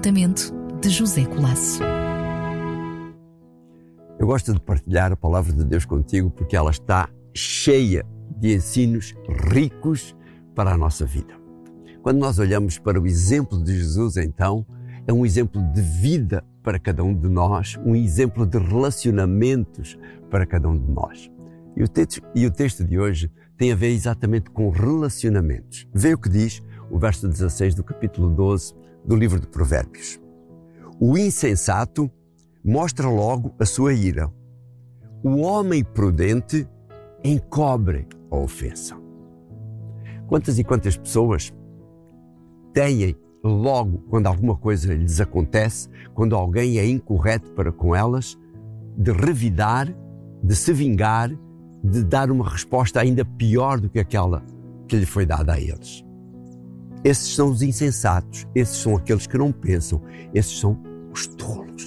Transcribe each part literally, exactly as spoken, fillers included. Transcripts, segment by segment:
apontamento de José Colasso. Eu gosto de partilhar a palavra de Deus contigo porque ela está cheia de ensinos ricos para a nossa vida. Quando nós olhamos para o exemplo de Jesus, então, é um exemplo de vida para cada um de nós, um exemplo de relacionamentos para cada um de nós. E o texto, e o texto de hoje tem a ver exatamente com relacionamentos. Vê o que diz o verso dezasseis do capítulo doze do livro de Provérbios. O insensato mostra logo a sua ira. O homem prudente encobre a ofensa. Quantas e quantas pessoas têm logo, quando alguma coisa lhes acontece, quando alguém é incorreto para com elas, de revidar, de se vingar, de dar uma resposta ainda pior do que aquela que lhe foi dada a eles. Esses são os insensatos, esses são aqueles que não pensam, esses são os tolos.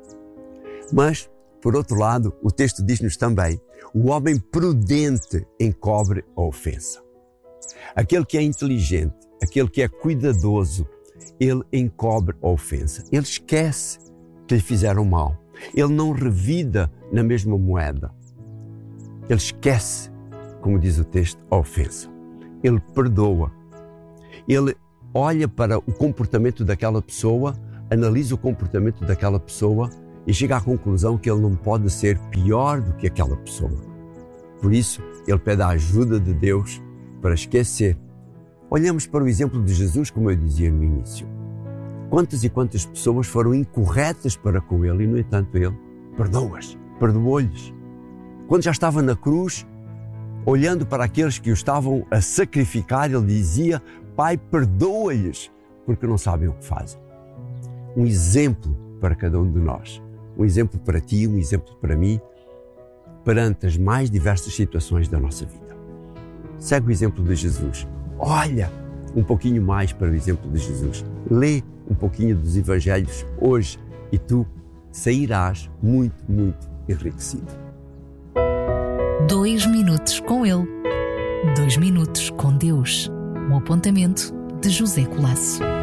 Mas, por outro lado, o texto diz-nos também, o homem prudente encobre a ofensa. Aquele que é inteligente, aquele que é cuidadoso, ele encobre a ofensa. Ele esquece que lhe fizeram mal. Ele não revida na mesma moeda. Ele esquece, como diz o texto, a ofensa. Ele perdoa. Ele olha para o comportamento daquela pessoa, analisa o comportamento daquela pessoa e chega à conclusão que ele não pode ser pior do que aquela pessoa. Por isso, ele pede a ajuda de Deus para esquecer. Olhamos para o exemplo de Jesus, como eu dizia no início. Quantas e quantas pessoas foram incorretas para com ele e, no entanto, ele perdoa-as, perdoou-lhes. Quando já estava na cruz, olhando para aqueles que o estavam a sacrificar, ele dizia, Pai, perdoa-lhes, porque não sabem o que fazem. Um exemplo para cada um de nós. Um exemplo para ti, um exemplo para mim, perante as mais diversas situações da nossa vida. Segue o exemplo de Jesus. Olha um pouquinho mais para o exemplo de Jesus. Lê um pouquinho dos Evangelhos hoje e tu sairás muito, muito enriquecido. Dois minutos com ele. Dois minutos com Deus. Um apontamento de José Colasso.